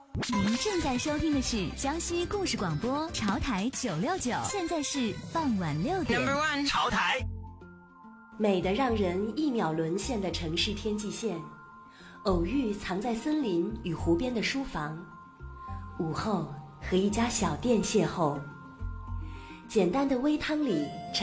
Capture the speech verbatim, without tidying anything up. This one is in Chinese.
您正在收听的是江西故事广播潮台九六九，现在是傍晚六点。 Number one， 潮台。 美得让人一秒沦陷的城市天际线，偶遇藏在森林与湖边的书房，午后和一家小店邂逅，简单的煨汤里